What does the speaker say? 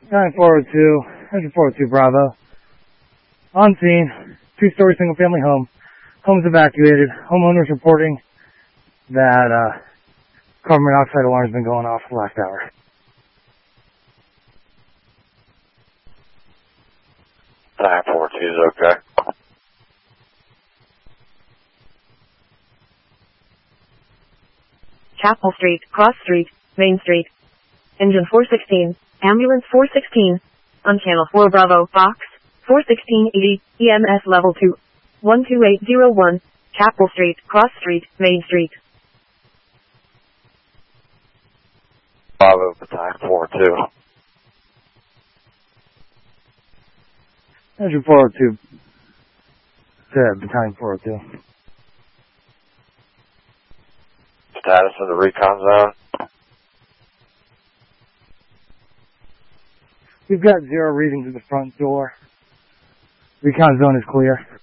9402, Engine 402 Bravo. On scene, two-story single-family home. Home's evacuated. Homeowners reporting that carbon monoxide alarm's been going off for the last hour. Nine 4 2 is okay. Chapel Street, Cross Street, Main Street. Engine 416, Ambulance 416, on Channel 4 Bravo, Fox, 41680, EMS Level 2, 12801, Chapel Street, Cross Street, Main Street. Bravo, Battalion 4 2. Engine 402, Battalion 402. Status of the recon zone. We've got 0 readings at the front door. Recon zone is clear.